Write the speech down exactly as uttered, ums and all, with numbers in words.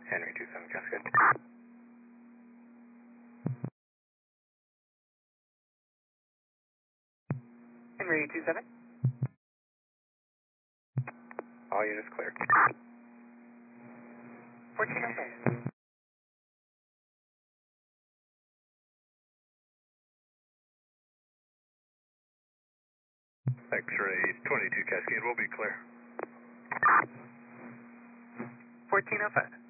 Henry two seven Cascade. Henry two seven. All units clear. fourteen oh five. X-ray twenty-two Cascade will be clear. fourteen oh five.